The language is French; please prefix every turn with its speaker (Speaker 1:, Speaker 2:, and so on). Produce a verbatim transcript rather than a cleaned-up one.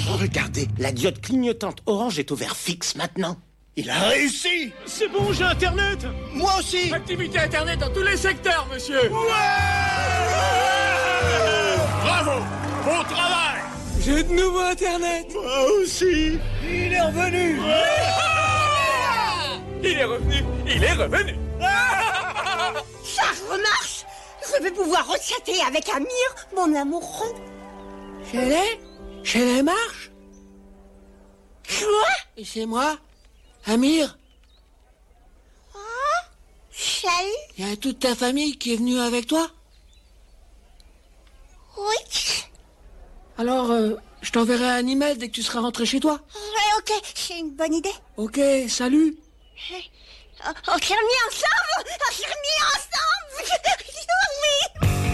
Speaker 1: Regardez, la diode clignotante orange est au vert fixe maintenant.
Speaker 2: Il a réussi.
Speaker 3: C'est bon, j'ai Internet.
Speaker 2: Moi aussi.
Speaker 4: Activité Internet dans tous les secteurs, monsieur.
Speaker 2: Ouais.
Speaker 4: Bravo. Bon travail.
Speaker 3: J'ai de nouveau Internet.
Speaker 2: Moi aussi. Il est revenu.
Speaker 4: Il est revenu. Il est revenu.
Speaker 5: Ça remarche. Je vais pouvoir rechatter avec Amir, mon amoureux.
Speaker 6: Shelley Shelley marche.
Speaker 5: Quoi?
Speaker 6: Et c'est moi, Amir.
Speaker 5: Oh, salut.
Speaker 6: Il y a toute ta famille qui est venue avec toi.
Speaker 5: Oui.
Speaker 6: Alors, euh, je t'enverrai un email dès que tu seras rentré chez toi.
Speaker 5: Ouais, ok, c'est une bonne idée.
Speaker 6: Ok, salut.
Speaker 5: On s'est remis ensemble. On s'est remis ensemble.